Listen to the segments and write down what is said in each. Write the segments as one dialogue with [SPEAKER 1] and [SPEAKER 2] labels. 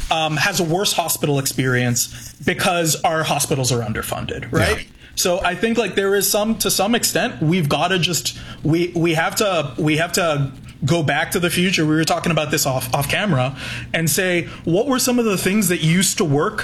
[SPEAKER 1] has a worse hospital experience because our hospitals are underfunded, right? Yeah. So I think like there is to some extent, we've got to just, we have to go back to the future. We were talking about this off camera and say, what were some of the things that used to work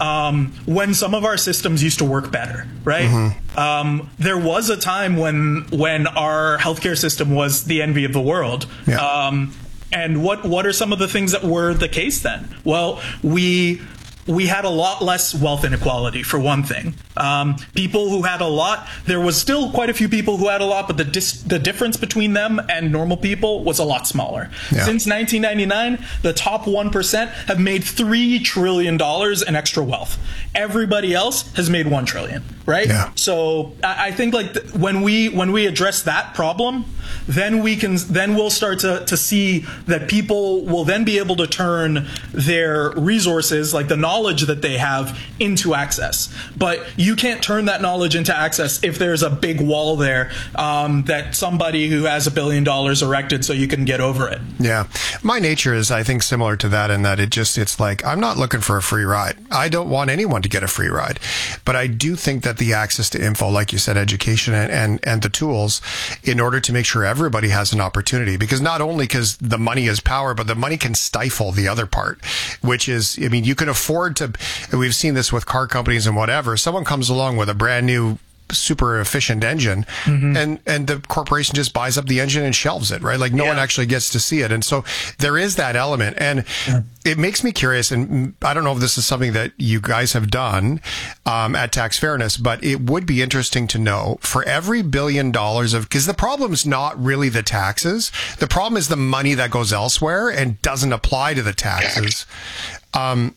[SPEAKER 1] when some of our systems used to work better, right? Mm-hmm. There was a time when our healthcare system was the envy of the world. Yeah. And what are some of the things that were the case then? Well, we had a lot less wealth inequality, for one thing. People who had a lot, there was still quite a few people who had a lot, but the difference between them and normal people was a lot smaller. Yeah. Since 1999, the top 1% have made $3 trillion in extra wealth. Everybody else has made $1 trillion, right? Yeah. So I think like when we address that problem, then we'll start to see that people will then be able to turn their resources, like the knowledge that they have, into access. But you can't turn that knowledge into access if there's a big wall there that somebody who has $1 billion erected so you can get over it.
[SPEAKER 2] Yeah. My nature is, I think, similar to that in that it's like, I'm not looking for a free ride. I don't want anyone to get a free ride. But I do think that the access to info, like you said, education and the tools, in order to make sure everybody has an opportunity, because not only because the money is power, but the money can stifle the other part, which is, I mean, you can afford to, we've seen this with car companies and whatever. Someone comes along with a brand new super efficient engine, mm-hmm. and the corporation just buys up the engine and shelves it, right? Like no one actually gets to see it. And so there is that element. And it makes me curious, and I don't know if this is something that you guys have done at Tax Fairness, but it would be interesting to know, for every $1 billion because the problem is not really the taxes. The problem is the money that goes elsewhere and doesn't apply to the taxes. And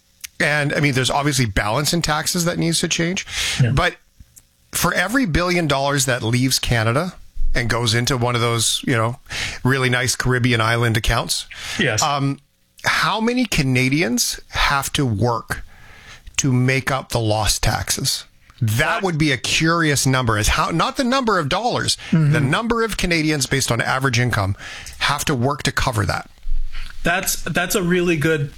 [SPEAKER 2] I mean, there's obviously balance in taxes that needs to change, but for every $1 billion that leaves Canada and goes into one of those, really nice Caribbean island accounts, yes. How many Canadians have to work to make up the lost taxes? That would be a curious number, is how, not the number of dollars, mm-hmm. the number of Canadians based on average income have to work to cover that.
[SPEAKER 1] That's a really good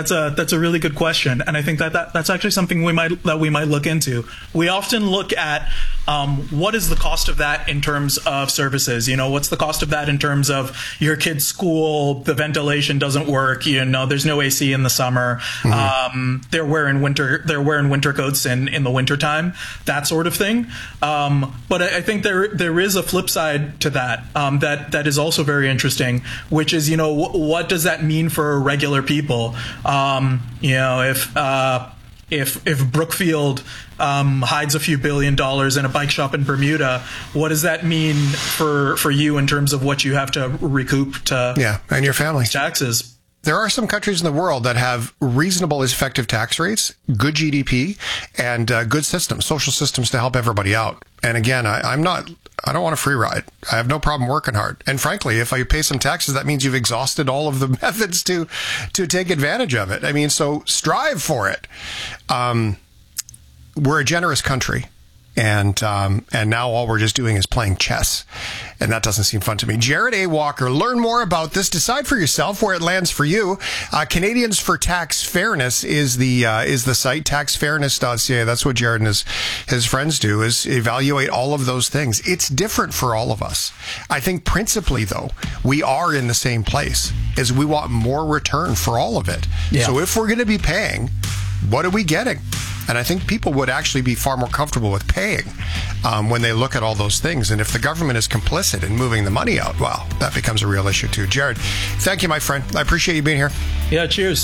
[SPEAKER 1] question, and I think that's actually something we might look into. We often look at what is the cost of that in terms of services. What's the cost of that in terms of your kid's school? The ventilation doesn't work. There's no AC in the summer. Mm-hmm. They're wearing winter coats in the wintertime. That sort of thing. But I think there is a flip side to that that is also very interesting, which is what does that mean for regular people? If Brookfield hides a few $1 billion in a bike shop in Bermuda, what does that mean for you in terms of what you have to recoup
[SPEAKER 2] and your family
[SPEAKER 1] taxes?
[SPEAKER 2] There are some countries in the world that have reasonable, effective tax rates, good GDP, and good systems, social systems to help everybody out. And again, I don't want a free ride. I have no problem working hard. And frankly, if I pay some taxes, that means you've exhausted all of the methods to take advantage of it. I mean, so strive for it. We're a generous country. And now all we're just doing is playing chess. And that doesn't seem fun to me. Jared A. Walker, learn more about this. Decide for yourself where it lands for you. Canadians for Tax Fairness is the site, taxfairness.ca. That's what Jared and his friends do, is evaluate all of those things. It's different for all of us. I think principally, though, we are in the same place, is we want more return for all of it. Yeah. So if we're going to be paying, what are we getting? And I think people would actually be far more comfortable with paying when they look at all those things. And if the government is complicit in moving the money out, well, that becomes a real issue too. Jared, thank you, my friend. I appreciate you being here.
[SPEAKER 1] Yeah, cheers.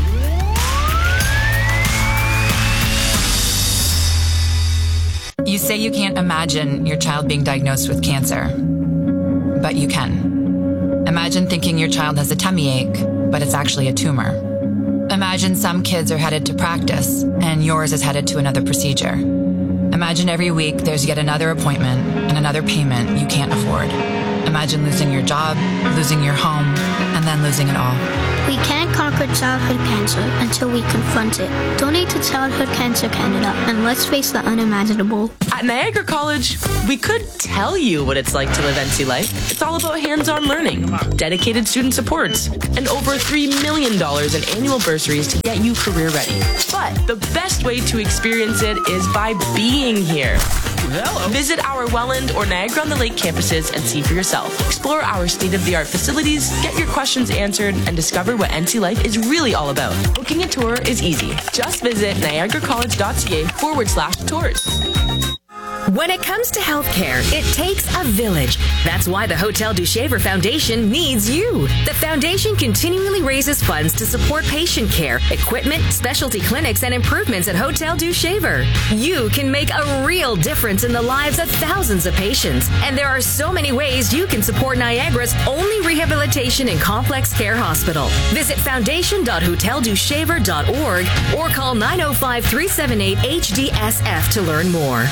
[SPEAKER 3] You say you can't imagine your child being diagnosed with cancer, but you can. Imagine thinking your child has a tummy ache, but it's actually a tumor. Imagine some kids are headed to practice and yours is headed to another procedure. Imagine every week there's yet another appointment and another payment you can't afford. Imagine losing your job, losing your home, and then losing it all.
[SPEAKER 4] We can't conquer childhood cancer until we confront it. Donate to Childhood Cancer Canada and let's face the unimaginable.
[SPEAKER 5] At Niagara College, we could tell you what it's like to live NC life. It's all about hands-on learning, dedicated student supports, and over $3 million in annual bursaries to get you career ready. But the best way to experience it is by being here. Hello. Visit our Welland or Niagara-on-the-Lake campuses and see for yourself. Explore our state-of-the-art facilities, get your questions answered, and discover what NC life is really all about. Booking a tour is easy. Just visit niagaracollege.ca/tours.
[SPEAKER 6] When it comes to healthcare, it takes a village. That's why the Hotel du Shaver Foundation needs you. The foundation continually raises funds to support patient care, equipment, specialty clinics, and improvements at Hotel du Shaver. You can make a real difference in the lives of thousands of patients. And there are so many ways you can support Niagara's only rehabilitation and complex care hospital. Visit foundation.hoteldushaver.org or call 905-378-HDSF to learn more.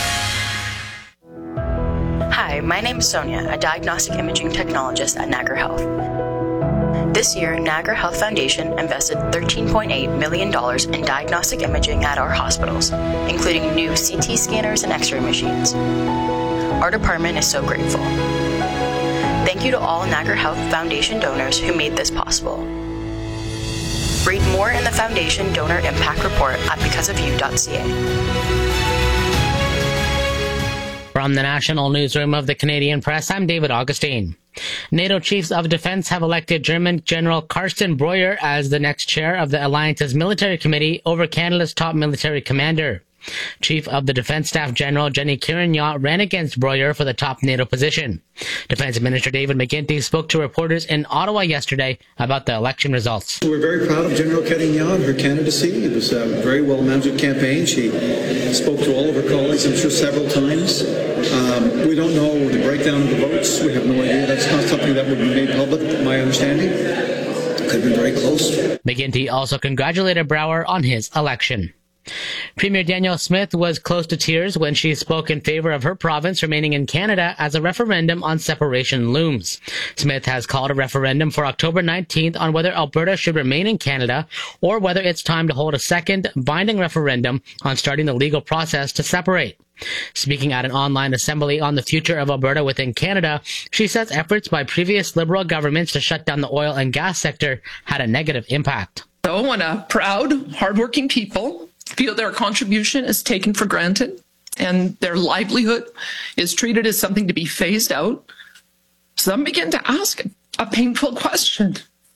[SPEAKER 7] Hi, my name is Sonia, a diagnostic imaging technologist at Niagara Health. This year, Niagara Health Foundation invested $13.8 million in diagnostic imaging at our hospitals, including new CT scanners and X-ray machines. Our department is so grateful. Thank you to all Niagara Health Foundation donors who made this possible. Read more in the Foundation Donor Impact Report at becauseofyou.ca.
[SPEAKER 8] From the National Newsroom of the Canadian Press, I'm David Augustine. NATO Chiefs of Defense have elected German General Carsten Breuer as the next chair of the Alliance's military committee over Canada's top military commander. Chief of the Defense Staff General Jenny Kirinya ran against Breuer for the top NATO position. Defense Minister David McGuinty spoke to reporters in Ottawa yesterday about the election results.
[SPEAKER 9] We're very proud of General Kirinya, her candidacy. It was a very well-managed campaign. She spoke to all of her colleagues, I'm sure, several times. We don't know the breakdown of the votes. We have no idea. That's not something that would be made public, my understanding. Could have been very close.
[SPEAKER 8] McGuinty also congratulated Breuer on his election. Premier Danielle Smith was close to tears when she spoke in favor of her province remaining in Canada as a referendum on separation looms. Smith has called a referendum for October 19th on whether Alberta should remain in Canada or whether it's time to hold a second binding referendum on starting the legal process to separate. Speaking at an online assembly on the future of Alberta within Canada, she says efforts by previous Liberal governments to shut down the oil and gas sector had a negative impact.
[SPEAKER 10] So when a proud, hardworking people feel their contribution is taken for granted and their livelihood is treated as something to be phased out, some begin to ask a painful question.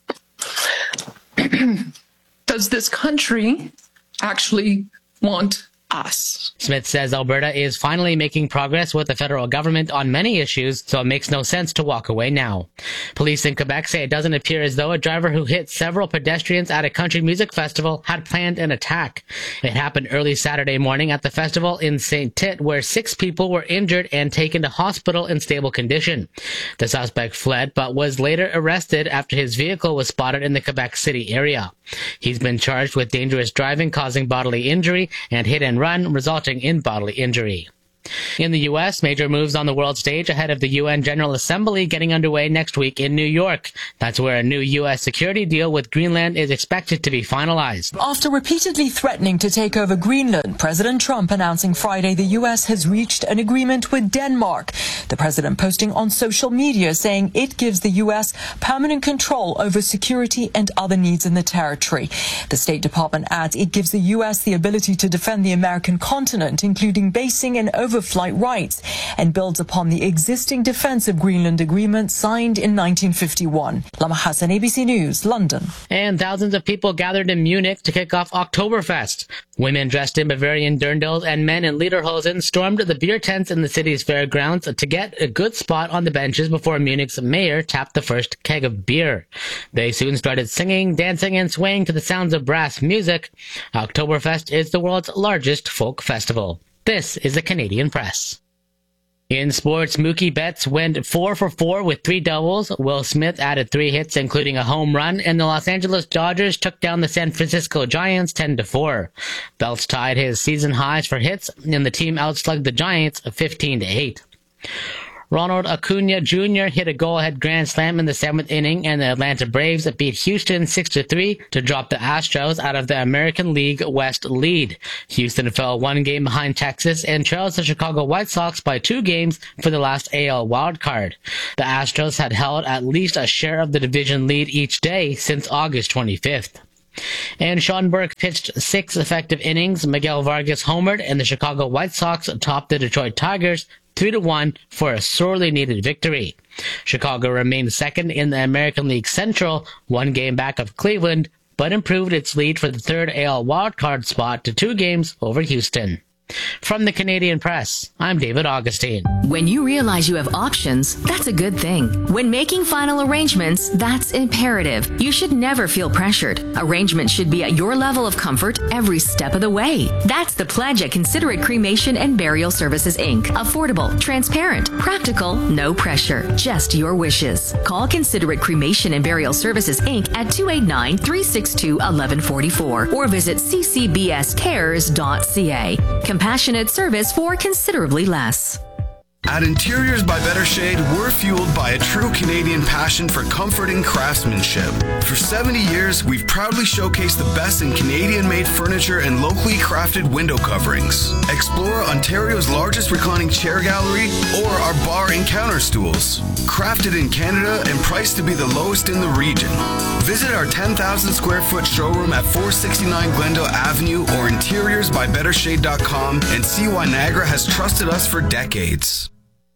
[SPEAKER 10] Does this country actually want us?
[SPEAKER 8] Smith says Alberta is finally making progress with the federal government on many issues, so it makes no sense to walk away now. Police in Quebec say it doesn't appear as though a driver who hit several pedestrians at a country music festival had planned an attack. It happened early Saturday morning at the festival in St. Tite, where 6 people were injured and taken to hospital in stable condition. The suspect fled, but was later arrested after his vehicle was spotted in the Quebec City area. He's been charged with dangerous driving causing bodily injury and hit and run resulting in bodily injury. In the U.S., major moves on the world stage ahead of the UN General Assembly getting underway next week in New York. That's where a new U.S. security deal with Greenland is expected to be finalized.
[SPEAKER 11] After repeatedly threatening to take over Greenland, President Trump announcing Friday the U.S. has reached an agreement with Denmark. The president posting on social media saying it gives the U.S. permanent control over security and other needs in the territory. The State Department adds it gives the U.S. the ability to defend the American continent, including basing and overflight rights, and builds upon the existing Defense of Greenland Agreement signed in 1951. Lama Hassan, ABC News, London.
[SPEAKER 8] And thousands of people gathered in Munich to kick off Oktoberfest. Women dressed in Bavarian dirndls and men in lederhosen stormed the beer tents in the city's fairgrounds to get a good spot on the benches before Munich's mayor tapped the first keg of beer. They soon started singing, dancing, and swaying to the sounds of brass music. Oktoberfest is the world's largest folk festival. This is the Canadian Press. In sports, Mookie Betts went 4 for 4 with 3 doubles. Will Smith added 3 hits, including a home run, and the Los Angeles Dodgers took down the San Francisco Giants 10-4. Belts tied his season highs for hits, and the team outslugged the Giants 15-8. Ronald Acuna Jr. hit a go-ahead grand slam in the 7th inning, and the Atlanta Braves beat Houston 6-3 to drop the Astros out of the American League West lead. Houston fell 1 game behind Texas and trails the Chicago White Sox by 2 games for the last AL wildcard. The Astros had held at least a share of the division lead each day since August 25th. And Sean Burke pitched 6 effective innings. Miguel Vargas homered, and the Chicago White Sox topped the Detroit Tigers 3-1 for a sorely needed victory. Chicago remained second in the American League Central, 1 game back of Cleveland, but improved its lead for the 3rd AL wildcard spot to 2 games over Houston. From the Canadian Press, I'm David Augustine.
[SPEAKER 6] When you realize you have options, that's a good thing. When making final arrangements, that's imperative. You should never feel pressured. Arrangements should be at your level of comfort every step of the way. That's the pledge at Considerate Cremation and Burial Services, Inc. Affordable, transparent, practical, no pressure, just your wishes. Call Considerate Cremation and Burial Services, Inc. at 289-362-1144 or visit ccbscares.ca. Compassionate service for considerably less.
[SPEAKER 12] At Interiors by Better Shade, we're fueled by a true Canadian passion for comforting craftsmanship. For 70 years, we've proudly showcased the best in Canadian-made furniture and locally crafted window coverings. Explore Ontario's largest reclining chair gallery or our bar and counter stools. Crafted in Canada and priced to be the lowest in the region. Visit our 10,000 square foot showroom at 469 Glendale Avenue or interiorsbybettershade.com and see why Niagara has trusted us for decades.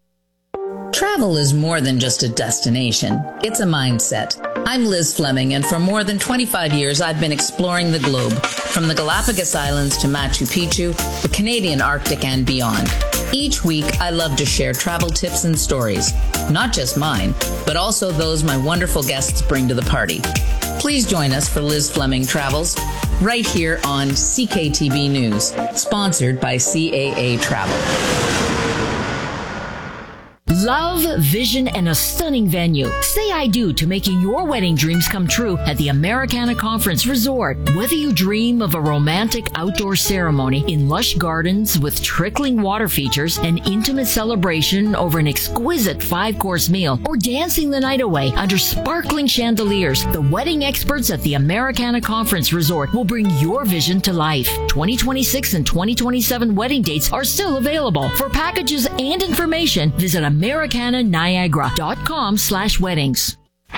[SPEAKER 13] Travel is more than just a destination. It's a mindset. I'm Liz Fleming, and for more than 25 years, I've been exploring the globe, from the Galapagos Islands to Machu Picchu, the Canadian Arctic, and beyond. Each week, I love to share travel tips and stories, not just mine, but also those my wonderful guests bring to the party. Please join us for Liz Fleming Travels, right here on CKTB News, sponsored by CAA Travel.
[SPEAKER 14] Love, vision, and a stunning venue. Say I do to making your wedding dreams come true at the Americana Conference Resort. Whether you dream of a romantic outdoor ceremony in lush gardens with trickling water features, an intimate celebration over an exquisite 5-course meal, or dancing the night away under sparkling chandeliers, the wedding experts at the Americana Conference Resort will bring your vision to life. 2026 and 2027 wedding dates are still available. For packages and information, visit americananiagara.com/weddings.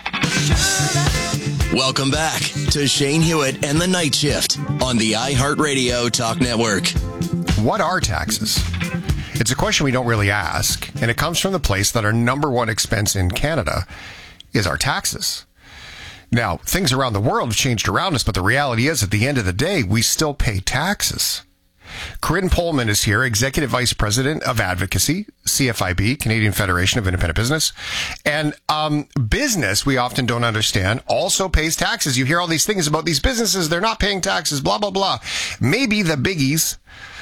[SPEAKER 15] Welcome back to Shane Hewitt and the Night Shift on the iHeartRadio Talk Network.
[SPEAKER 2] What are taxes? It's a question we don't really ask, and it comes from the place that our number one expense in Canada is our taxes. Now, things around the world have changed around us, but the reality is, at the end of the day, we still pay taxes. Corinne Pullman is here, Executive Vice President of Advocacy, CFIB, Canadian Federation of Independent Business. And business, we often don't understand, also pays taxes. You hear all these things about these businesses, they're not paying taxes, blah, blah, blah. Maybe the biggies,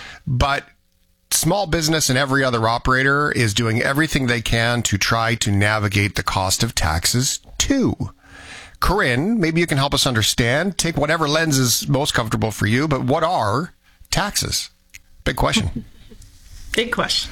[SPEAKER 2] but small business and every other operator is doing everything they can to try to navigate the cost of taxes too. Corinne, maybe you can help us understand, take whatever lens is most comfortable for you, but what are taxes? Big question.
[SPEAKER 16] Big question.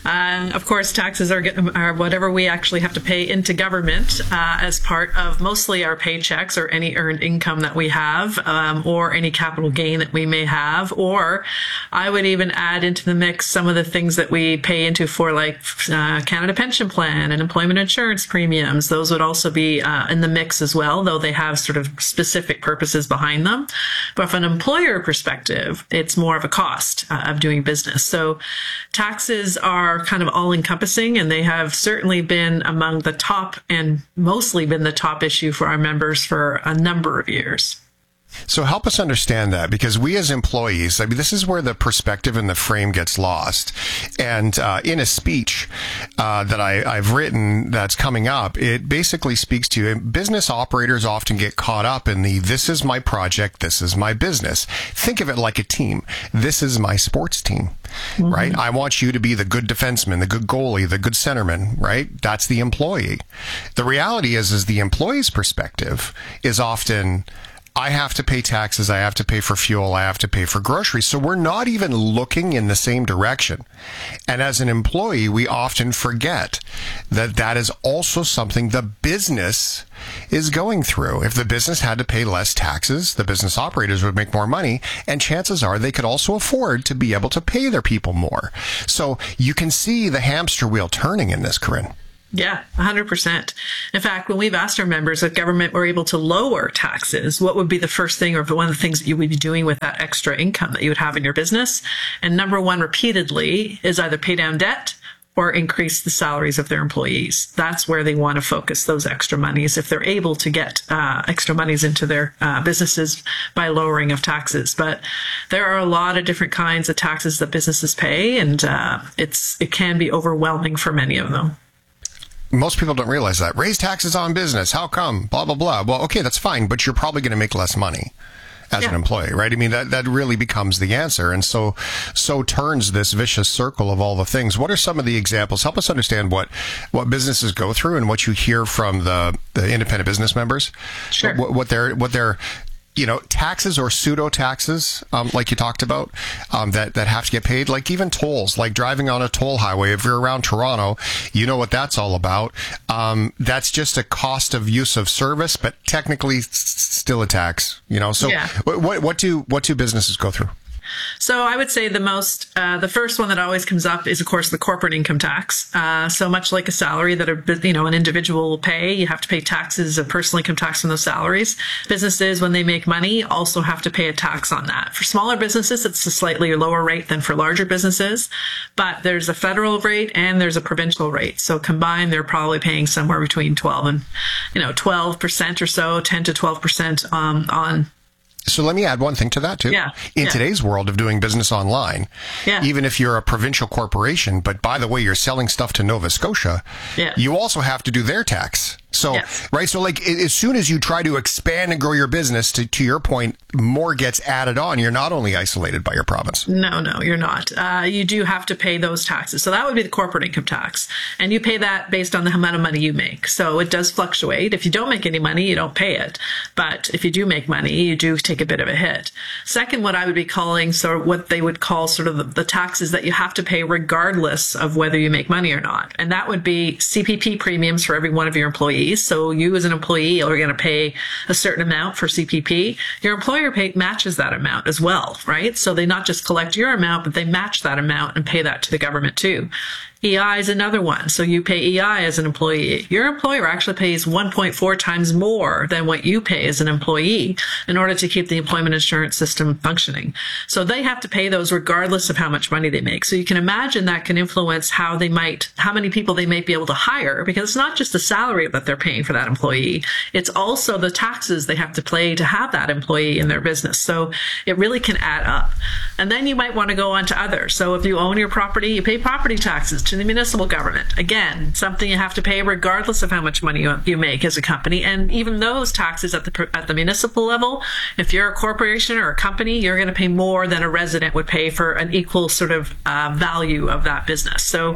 [SPEAKER 16] Of course, taxes are whatever we actually have to pay into government as part of mostly our paychecks or any earned income that we have, or any capital gain that we may have. Or I would even add into the mix some of the things that we pay into for, like Canada Pension Plan and employment insurance premiums. Those would also be in the mix as well, though they have sort of specific purposes behind them. But from an employer perspective, it's more of a cost of doing business. So taxes are kind of all-encompassing, and they have certainly been among the top and mostly been the top issue for our members for a number of years.
[SPEAKER 2] So help us understand that, because we as employees, I mean, this is where the perspective and the frame gets lost. And in a speech that I've written that's coming up, it basically speaks to business operators often get caught up in this is my project, this is my business. Think of it like a team. This is my sports team, right? I want you to be the good defenseman, the good goalie, the good centerman, right? That's the employee. The reality is the employee's perspective is often, I have to pay taxes, I have to pay for fuel, I have to pay for groceries. So we're not even looking in the same direction. And as an employee, we often forget that that is also something the business is going through. If the business had to pay less taxes, the business operators would make more money, and chances are they could also afford to be able to pay their people more. So you can see the hamster wheel turning in this, Corinne.
[SPEAKER 16] Yeah, 100%. In fact, when we've asked our members if government were able to lower taxes, what would be the first thing or one of the things that you would be doing with that extra income that you would have in your business? And number one, repeatedly, is either pay down debt or increase the salaries of their employees. That's where they want to focus those extra monies if they're able to get extra monies into their businesses by lowering of taxes. But there are a lot of different kinds of taxes that businesses pay, and it can be overwhelming for many of them.
[SPEAKER 2] Most people don't realize that. Raise taxes on business. How come? Blah, blah, blah. Well, okay, that's fine, but you're probably going to make less money as an employee, right? I mean, that really becomes the answer. And so turns this vicious circle of all the things. What are some of the examples? Help us understand what businesses go through and what you hear from the independent business members.
[SPEAKER 16] Sure.
[SPEAKER 2] What they're taxes or pseudo taxes, like you talked about, that have to get paid, like even tolls, like driving on a toll highway. If you're around Toronto, you know what that's all about. That's just a cost of use of service, but technically still a tax, So what do businesses go through?
[SPEAKER 16] So I would say the first one that always comes up is, of course, the corporate income tax. So much like a salary that an individual will pay, you have to pay taxes, a personal income tax on those salaries. Businesses, when they make money, also have to pay a tax on that. For smaller businesses, it's a slightly lower rate than for larger businesses, but there's a federal rate and there's a provincial rate. So combined, they're probably paying somewhere between 12% or so, 10 to 12% on.
[SPEAKER 2] So let me add one thing to that, too.
[SPEAKER 16] Yeah.
[SPEAKER 2] In today's world of doing business online, even if you're a provincial corporation, but by the way, you're selling stuff to Nova Scotia, you also have to do their tax. So, right. So like as soon as you try to expand and grow your business, to your point, more gets added on. You're not only isolated by your province.
[SPEAKER 16] No, you're not. You do have to pay those taxes. So that would be the corporate income tax. And you pay that based on the amount of money you make. So it does fluctuate. If you don't make any money, you don't pay it. But if you do make money, you do take a bit of a hit. Second, what I would be calling, what they would call sort of the taxes that you have to pay regardless of whether you make money or not. And that would be CPP premiums for every one of your employees. So you as an employee are going to pay a certain amount for CPP. Your employer matches that amount as well, right? So they not just collect your amount, but they match that amount and pay that to the government too. EI is another one. So you pay EI as an employee. Your employer actually pays 1.4 times more than what you pay as an employee in order to keep the employment insurance system functioning. So they have to pay those regardless of how much money they make. So you can imagine that can influence how many people they may be able to hire, because it's not just the salary that they're paying for that employee. It's also the taxes they have to pay to have that employee in their business. So it really can add up. And then you might want to go on to others. So if you own your property, you pay property taxes to the municipal government. Again, something you have to pay regardless of how much money you make as a company. And even those taxes at the municipal level, if you're a corporation or a company, you're going to pay more than a resident would pay for an equal sort of value of that business. So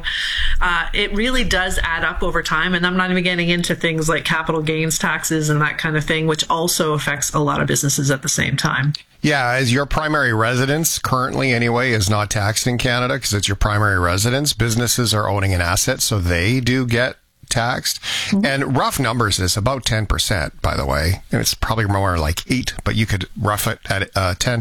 [SPEAKER 16] it really does add up over time. And I'm not even getting into things like capital gains taxes and that kind of thing, which also affects a lot of businesses at the same time.
[SPEAKER 2] Yeah, as your primary residence currently anyway is not taxed in Canada because it's your primary residence. Businesses are owning an asset, so they do get taxed. Mm-hmm. And rough numbers is about 10%, by the way. And it's probably more like 8, but you could rough it at 10.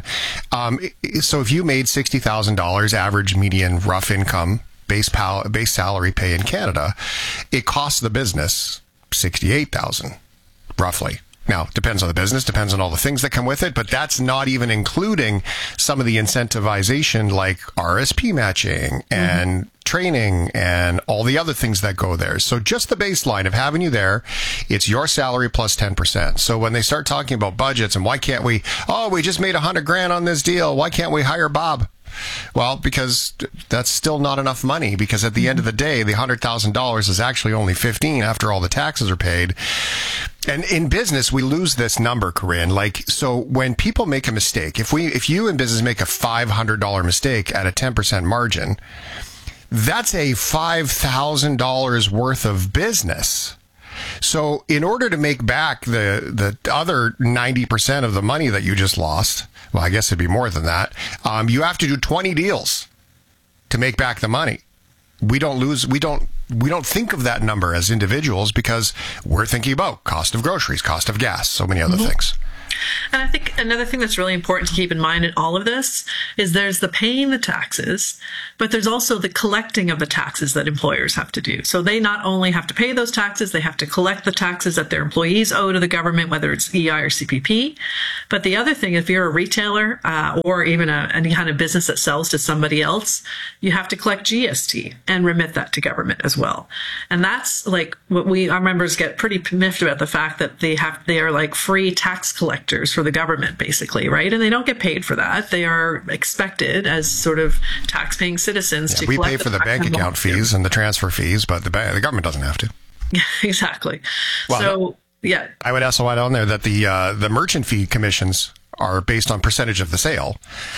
[SPEAKER 2] So if you made $60,000 average median rough income base salary pay in Canada, it costs the business $68,000 roughly. Now, depends on the business, depends on all the things that come with it, but that's not even including some of the incentivization like RSP matching and training and all the other things that go there. So just the baseline of having you there, it's your salary plus 10%. So when they start talking about budgets and why can't we just made $100,000 on this deal, why can't we hire Bob? Well, because that's still not enough money, because at the end of the day, the $100,000 is actually only $15,000 after all the taxes are paid. And in business, we lose this number, Corinne. So when people make a mistake, if you in business make a $500 mistake at a 10% margin, that's a $5,000 worth of business. So in order to make back the other 90% of the money that you just lost, well, I guess it'd be more than that, you have to do 20 deals to make back the money. We don't think of that number as individuals because we're thinking about cost of groceries, cost of gas, so many other things.
[SPEAKER 16] And I think another thing that's really important to keep in mind in all of this is there's the paying the taxes, but there's also the collecting of the taxes that employers have to do. So they not only have to pay those taxes, they have to collect the taxes that their employees owe to the government, whether it's EI or CPP. But the other thing, if you're a retailer or even any kind of business that sells to somebody else, you have to collect GST and remit that to government as well. And that's like what our members get pretty miffed about, the fact that they are like free tax collectors for the government, basically, right? And they don't get paid for that. They are expected as sort of tax-paying citizens to collect.
[SPEAKER 2] We pay for the bank account fees and the transfer fees, but the government doesn't have to.
[SPEAKER 16] Exactly.
[SPEAKER 2] Well,
[SPEAKER 16] so, yeah.
[SPEAKER 2] I would also add on there that the merchant fee commissions are based on percentage of the sale.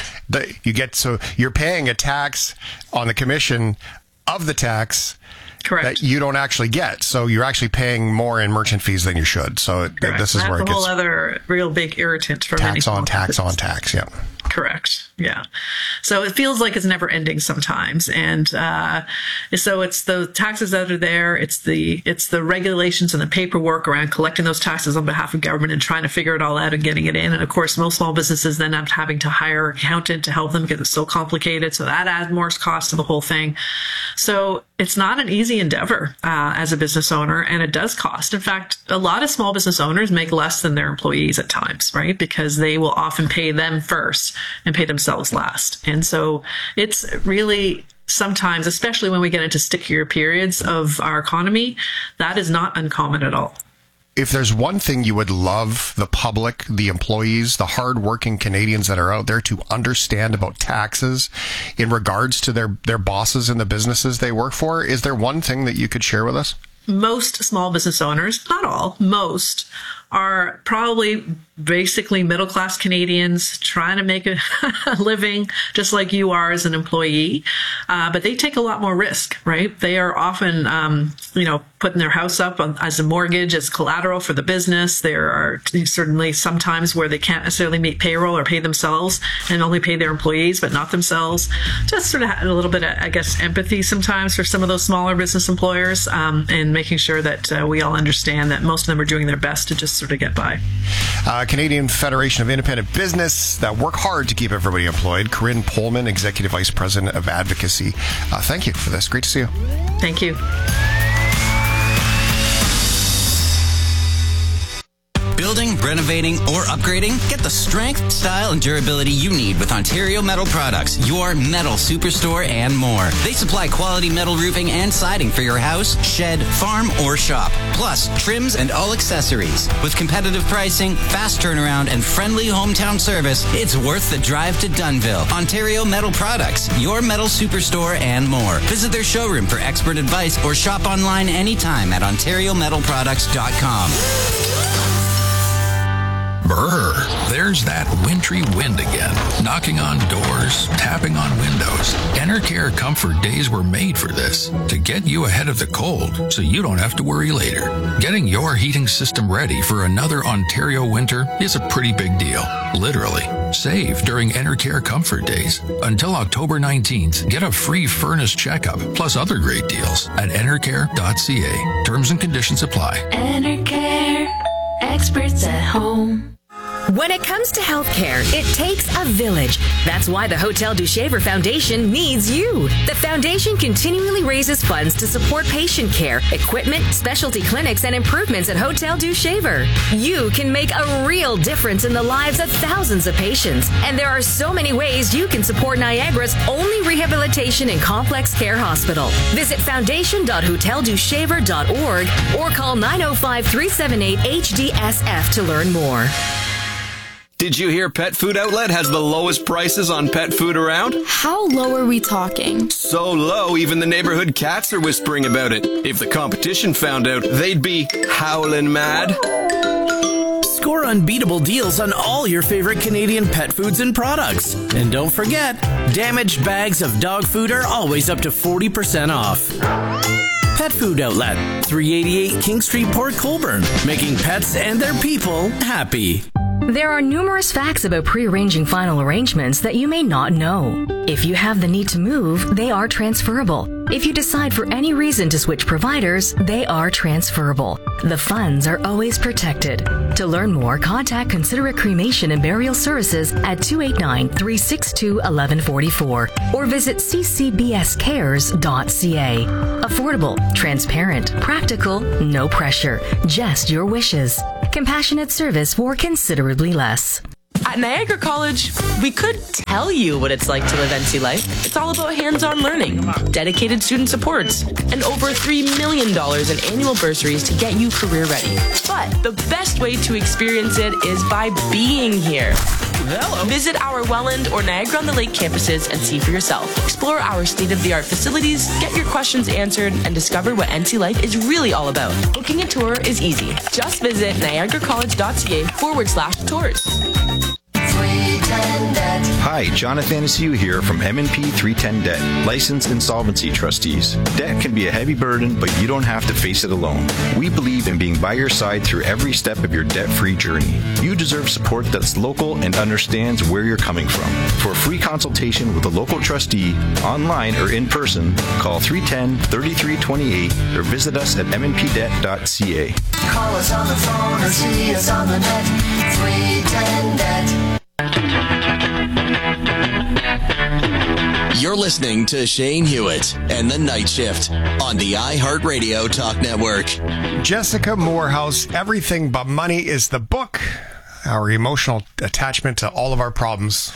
[SPEAKER 2] So you're paying a tax on the commission of the tax. Correct. That you don't actually get. So you're actually paying more in merchant fees than you should. So this is where it gets... That's a
[SPEAKER 16] whole other real big irritant for many.
[SPEAKER 2] Tax on tax, yeah.
[SPEAKER 16] Correct. Yeah. So it feels like it's never ending sometimes. And so it's the taxes that are there. It's the regulations and the paperwork around collecting those taxes on behalf of government and trying to figure it all out and getting it in. And of course, most small businesses then end up having to hire an accountant to help them because it's so complicated. So that adds more cost to the whole thing. So it's not an easy endeavor as a business owner, and it does cost. In fact, a lot of small business owners make less than their employees at times, right? Because they will often pay them first and pay themselves last. And so it's really sometimes, especially when we get into stickier periods of our economy, that is not uncommon at all.
[SPEAKER 2] If there's one thing you would love the public, the employees, the hardworking Canadians that are out there to understand about taxes in regards to their bosses and the businesses they work for, is there one thing that you could share with us?
[SPEAKER 16] Most small business owners, not all, most, are probably basically middle-class Canadians trying to make a living just like you are as an employee. But they take a lot more risk, right? They are often, putting their house up as a mortgage, as collateral for the business. There are certainly sometimes where they can't necessarily meet payroll or pay themselves and only pay their employees, but not themselves. Just sort of a little bit of, I guess, empathy sometimes for some of those smaller business employers, and making sure that we all understand that most of them are doing their best to just sort of get by.
[SPEAKER 2] Canadian Federation of Independent Business that work hard to keep everybody employed. Corinne Pullman, Executive Vice President of Advocacy. Thank you for this. Great to see you.
[SPEAKER 16] Thank you.
[SPEAKER 17] Building, renovating, or upgrading? Get the strength, style, and durability you need with Ontario Metal Products, your metal superstore and more. They supply quality metal roofing and siding for your house, shed, farm, or shop. Plus, trims and all accessories. With competitive pricing, fast turnaround, and friendly hometown service, it's worth the drive to Dunnville. Ontario Metal Products, your metal superstore and more. Visit their showroom for expert advice or shop online anytime at OntarioMetalProducts.com.
[SPEAKER 18] Brr, there's that wintry wind again, knocking on doors, tapping on windows. Enercare Comfort Days were made for this, to get you ahead of the cold so you don't have to worry later. Getting your heating system ready for another Ontario winter is a pretty big deal, literally. Save during Enercare Comfort Days. Until October 19th, get a free furnace checkup, plus other great deals at enercare.ca. Terms and conditions apply.
[SPEAKER 14] Enercare, experts at home.
[SPEAKER 6] When it comes to healthcare, it takes a village. That's why the Hotel du Shaver Foundation needs you. The foundation continually raises funds to support patient care, equipment, specialty clinics, and improvements at Hotel du Shaver. You can make a real difference in the lives of thousands of patients. And there are so many ways you can support Niagara's only rehabilitation and complex care hospital. Visit foundation.hoteldushaver.org or call 905-378-HDSF to learn more.
[SPEAKER 19] Did you hear Pet Food Outlet has the lowest prices on pet food around?
[SPEAKER 20] How low are we talking?
[SPEAKER 19] So low, even the neighborhood cats are whispering about it. If the competition found out, they'd be howling mad.
[SPEAKER 21] Score unbeatable deals on all your favorite Canadian pet foods and products. And don't forget, damaged bags of dog food are always up to 40% off. Pet Food Outlet, 388 King Street, Port Colborne, making pets and their people happy.
[SPEAKER 6] There are numerous facts about pre-arranging final arrangements that you may not know. If you have the need to move, they are transferable. If you decide for any reason to switch providers, they are transferable. The funds are always protected. To learn more, contact Considerate Cremation and Burial Services at 289-362-1144 or visit ccbscares.ca. Affordable, transparent, practical, no pressure, just your wishes. Compassionate service for considerably less.
[SPEAKER 5] At Niagara College, we could tell you what it's like to live NC life. It's all about hands-on learning, dedicated student supports, and over $3 million in annual bursaries to get you career ready. But the best way to experience it is by being here. Hello. Visit our Welland or Niagara-on-the-Lake campuses and see for yourself. Explore our state-of-the-art facilities, get your questions answered, and discover what NC life is really all about. Booking a tour is easy. Just visit niagaracollege.ca/tours.
[SPEAKER 1] Hi, Jonathan Anaciu here from M&P 310 Debt, licensed insolvency trustees. Debt can be a heavy burden, but you don't have to face it alone. We believe in being by your side through every step of your debt-free journey. You deserve support that's local and understands where you're coming from. For a free consultation with a local trustee, online or in person, call 310-3328 or visit us at mnpdebt.ca.
[SPEAKER 22] Call us on the phone or see us on the net. 310 Debt.
[SPEAKER 15] You're listening to Shane Hewitt and the Night Shift on the iHeartRadio Talk Network.
[SPEAKER 2] Jessica Moorhouse, Everything But Money is the book. Our emotional attachment to all of our problems.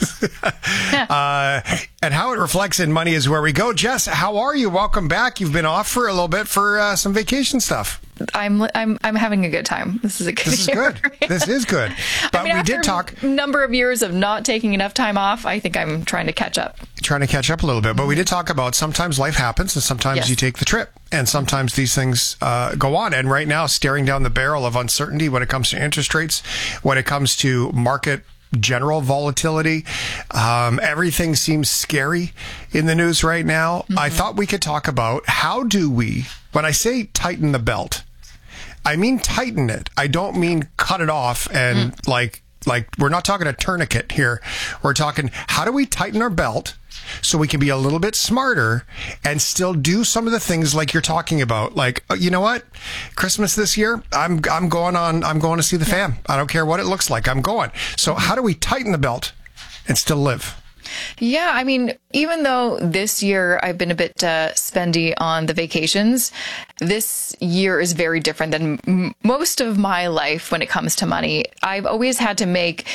[SPEAKER 2] And how it reflects in money is where we go. Jess, how are you? Welcome back. You've been off for a little bit for some vacation stuff.
[SPEAKER 23] I'm having a good time. This is a good
[SPEAKER 2] This is good. This is good. But we did talk
[SPEAKER 23] a number of years of not taking enough time off. I think I'm trying to catch up.
[SPEAKER 2] A little bit. But we did talk about sometimes life happens and sometimes you take the trip. And sometimes these things go on. And right now, staring down the barrel of uncertainty when it comes to interest rates, when it comes to market general volatility, everything seems scary in the news right now. Mm-hmm. I thought we could talk about how do we, when I say tighten the belt, I mean tighten it. I don't mean cut it off and like we're not talking a tourniquet here. We're talking how do we tighten our belt so we can be a little bit smarter and still do some of the things like you're talking about. Like, you know what? Christmas this year, I'm going to see the fam. I don't care what it looks like. I'm going. So how do we tighten the belt and still live?
[SPEAKER 23] Yeah, I mean, even though this year I've been a bit spendy on the vacations, this year is very different than most of my life when it comes to money. I've always had to make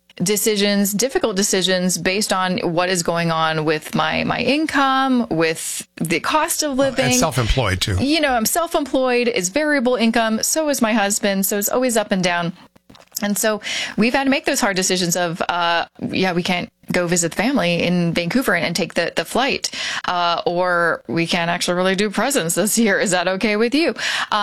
[SPEAKER 23] difficult decisions based on what is going on with my income, with the cost of living.
[SPEAKER 2] And self-employed too.
[SPEAKER 23] You know, I'm self-employed, it's variable income, so is my husband, so it's always up and down. And so we've had to make those hard decisions of, we can't go visit the family in Vancouver and take the flight, or we can't actually really do presents this year. Is that okay with you?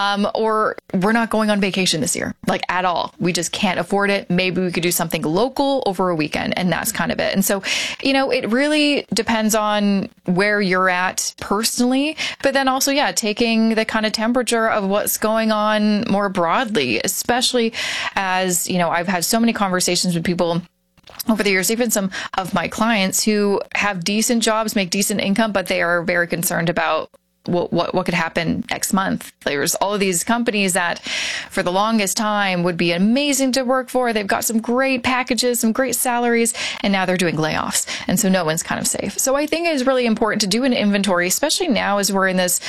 [SPEAKER 23] Or we're not going on vacation this year, like at all. We just can't afford it. Maybe we could do something local over a weekend, and that's kind of it. And so, you know, it really depends on where you're at personally, but then also, taking the kind of temperature of what's going on more broadly, especially as, you know, I've had so many conversations with people over the years, even some of my clients who have decent jobs, make decent income, but they are very concerned about what could happen next month. There's all of these companies that for the longest time would be amazing to work for. They've got some great packages, some great salaries, and now they're doing layoffs. And so no one's kind of safe. So I think it is really important to do an inventory, especially now as we're in this.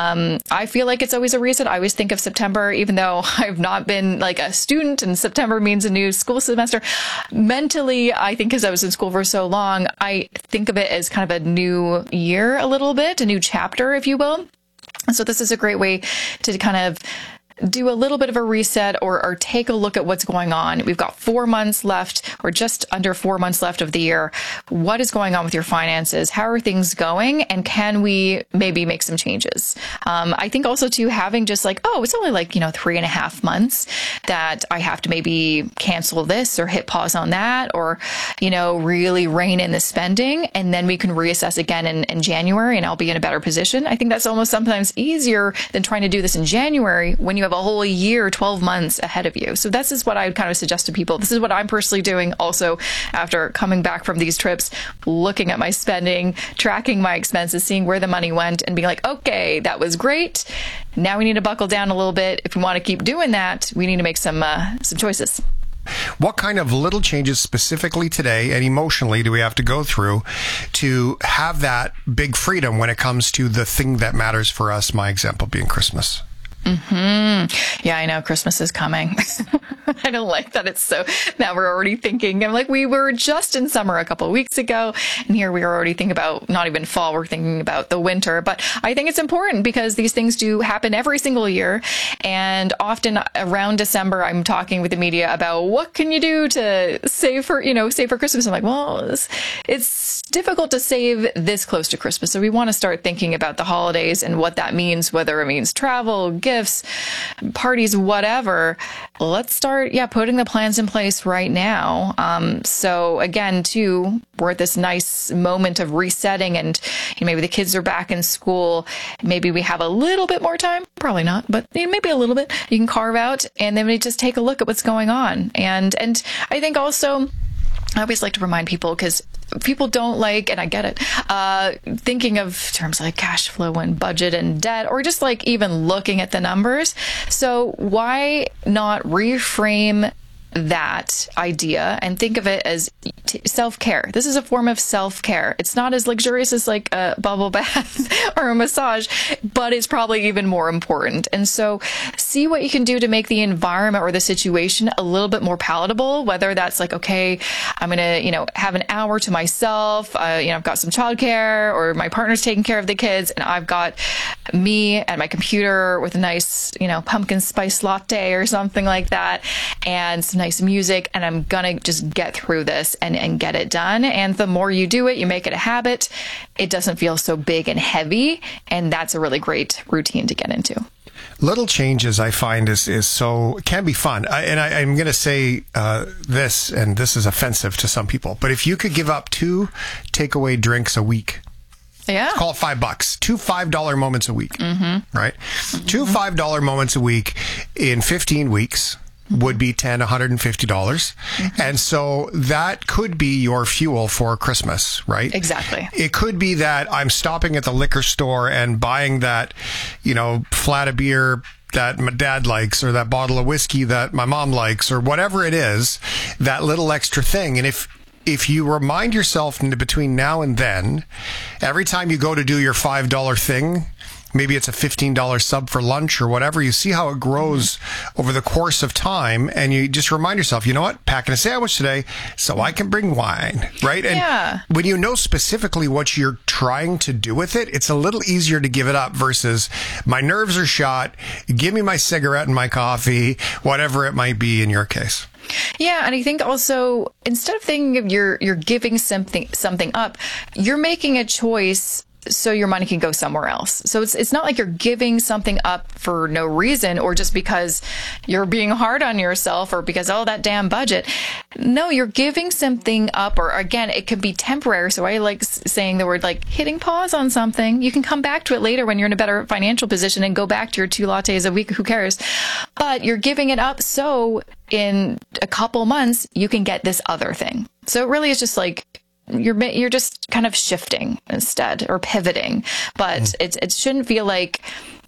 [SPEAKER 23] I feel like it's always a reset. I always think of September, even though I've not been like a student and September means a new school semester. Mentally, I think because I was in school for so long, I think of it as kind of a new year a little bit, a new chapter, if you will. So this is a great way to kind of do a little bit of a reset or take a look at what's going on. We've got 4 months left, or just under 4 months left of the year. What is going on with your finances? How are things going? And can we maybe make some changes? I think also too, having just like, it's only like, 3.5 months that I have to maybe cancel this or hit pause on that, or, really rein in the spending. And then we can reassess again in January, and I'll be in a better position. I think that's almost sometimes easier than trying to do this in January when you have a whole year, 12 months ahead of you. So this is what I would kind of suggest to people. This is what I'm personally doing also after coming back from these trips, looking at my spending, tracking my expenses, seeing where the money went, and being like, okay, that was great. Now we need to buckle down a little bit. If we want to keep doing that, we need to make some choices.
[SPEAKER 2] What kind of little changes specifically today and emotionally do we have to go through to have that big freedom when it comes to the thing that matters for us, my example being Christmas?
[SPEAKER 23] Yeah, I know Christmas is coming. I don't like that it's so, now we're already thinking, I'm like, we were just in summer a couple of weeks ago, and here we are already thinking about not even fall, we're thinking about the winter. But I think it's important because these things do happen every single year. And often around December, I'm talking with the media about what can you do to save for Christmas. I'm like, well, it's difficult to save this close to Christmas. So we want to start thinking about the holidays and what that means, whether it means travel, gifts, parties, whatever. Let's start, putting the plans in place right now. So again, too, we're at this nice moment of resetting, and maybe the kids are back in school. Maybe we have a little bit more time. Probably not, but maybe a little bit you can carve out, and then we just take a look at what's going on. And I think also, I always like to remind people, because people don't like, and I get it, thinking of terms like cash flow and budget and debt, or just like even looking at the numbers. So why not reframe that idea and think of it as self-care? This is a form of self-care. It's not as luxurious as like a bubble bath or a massage, but it's probably even more important. And so see what you can do to make the environment or the situation a little bit more palatable, whether that's like, okay, I'm going to, have an hour to myself. I've got some childcare, or my partner's taking care of the kids, and I've got me and my computer with a nice, pumpkin spice latte or something like that, and some nice music, and I'm gonna just get through this and get it done. And the more you do it, you make it a habit, it doesn't feel so big and heavy, and that's a really great routine to get into.
[SPEAKER 2] Little changes, I find, can be fun. I'm going to say this, and this is offensive to some people, but if you could give up 2 takeaway drinks a week, call it $5. 2 $5 moments a week, right? 2 $5 moments a week in 15 weeks would be $150. And so that could be your fuel for Christmas, right?
[SPEAKER 23] Exactly.
[SPEAKER 2] It could be that I'm stopping at the liquor store and buying that, flat of beer that my dad likes, or that bottle of whiskey that my mom likes, or whatever it is, that little extra thing. And if you remind yourself between now and then, every time you go to do your $5 thing, maybe it's a $15 sub for lunch or whatever, you see how it grows over the course of time, and you just remind yourself, you know what, packing a sandwich today so I can bring wine, right? And when you know specifically what you're trying to do with it, it's a little easier to give it up versus my nerves are shot, give me my cigarette and my coffee, whatever it might be in your case.
[SPEAKER 23] Yeah, and I think also, instead of thinking of you're giving something up, you're making a choice so your money can go somewhere else. So it's not like you're giving something up for no reason, or just because you're being hard on yourself, or because, that damn budget. No, you're giving something up, or again, it could be temporary. So I like saying the word like hitting pause on something. You can come back to it later when you're in a better financial position and go back to your 2 lattes a week. Who cares? But you're giving it up so in a couple months you can get this other thing. So it really is just like, you're just kind of shifting instead, or pivoting, but it shouldn't feel like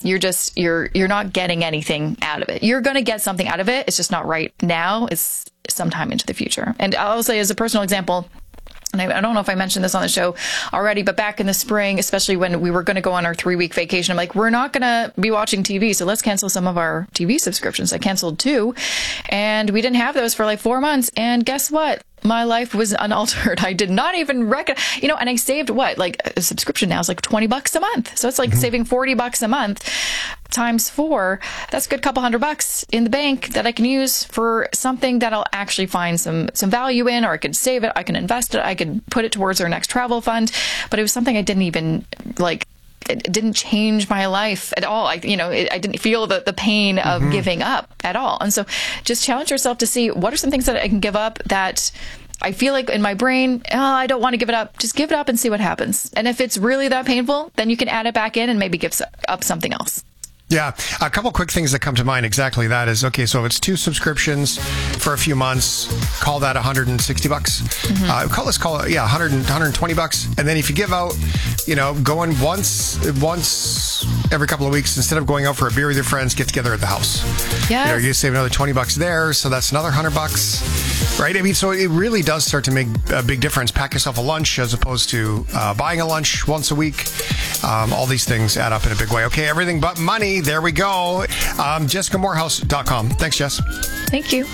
[SPEAKER 23] you're not getting anything out of it. You're going to get something out of it. It's just not right now. It's sometime into the future. And I'll say, as a personal example, and I don't know if I mentioned this on the show already, but back in the spring, especially when we were going to go on our 3-week vacation, I'm like, we're not going to be watching TV, so let's cancel some of our TV subscriptions. I canceled 2, and we didn't have those for like 4 months. And guess what? My life was unaltered. I did not even reckon, and I saved a subscription now is like $20 a month. So it's like saving $40 a month. times 4, that's a good couple $100 in the bank that I can use for something that I'll actually find some value in, or I could save it, I can invest it, I could put it towards our next travel fund. But it was something I didn't even it didn't change my life at all. I didn't feel the pain of giving up at all. And so just challenge yourself to see what are some things that I can give up that I feel like in my brain, I don't want to give it up. Just give it up and see what happens. And if it's really that painful, then you can add it back in and maybe give up something else.
[SPEAKER 2] Yeah, a couple quick things that come to mind. Exactly that is, okay, so if it's 2 subscriptions for a few months, call that $160. Let's call it, $120. And then if you give out, going once every couple of weeks, instead of going out for a beer with your friends, get together at the house. Yeah. You save another $20 there, so that's another $100, right? I mean, so it really does start to make a big difference. Pack yourself a lunch as opposed to buying a lunch once a week. All these things add up in a big way. Okay, everything but money. There we go. JessicaMorehouse.com. Thanks, Jess.
[SPEAKER 23] Thank you.